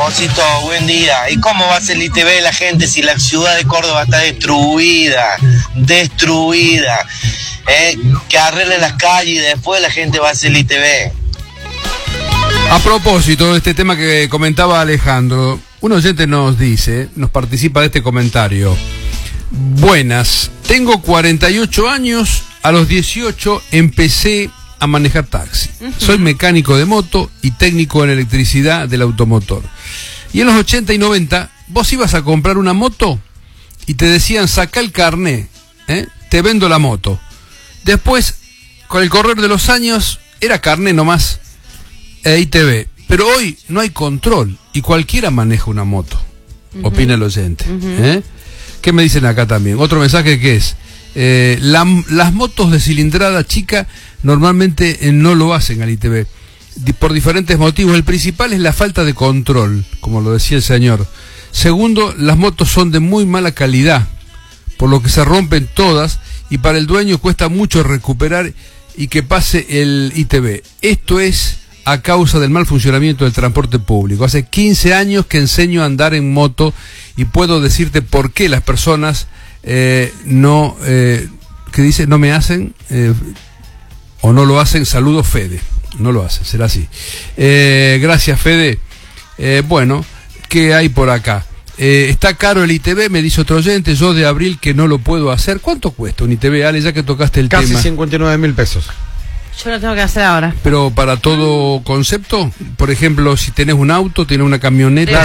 Josito, buen día. ¿Y cómo va a ser el ITV la gente si la ciudad de Córdoba está destruida? Destruida. Que arreglen las calles y después la gente va a hacer el ITV. A propósito de este tema que comentaba Alejandro, un oyente nos dice, nos participa de este comentario. Buenas, tengo 48 años, a los 18 empecé a manejar taxi. Soy mecánico de moto y técnico en electricidad del automotor. Y en los 80 y 90, vos ibas a comprar una moto y te decían, saca el carné, te vendo la moto. Después, con el correr de los años, era carné nomás, ITV. Pero hoy no hay control y cualquiera maneja una moto, opina el oyente. ¿Qué me dicen acá también? Otro mensaje que es, las motos de cilindrada chica normalmente no lo hacen al ITV, por diferentes motivos. El principal es la falta de control, como lo decía el señor. Segundo, las motos son de muy mala calidad, por lo que se rompen todas y para el dueño cuesta mucho recuperar y que pase el ITV. Esto es a causa del mal funcionamiento del transporte público. Hace 15 años que enseño a andar en moto y puedo decirte por qué las personas que dice no me hacen o no lo hacen. Saludos, Fede. No lo hacen, será así. Gracias, Fede. Bueno, ¿qué hay por acá? Está caro el ITV, me dice otro oyente. Yo de abril que no lo puedo hacer. ¿Cuánto cuesta un ITV, Ale, ya que tocaste el tema? Casi 59.000 pesos. Yo lo tengo que hacer ahora. Pero para todo concepto, por ejemplo, si tenés un auto, tenés una camioneta.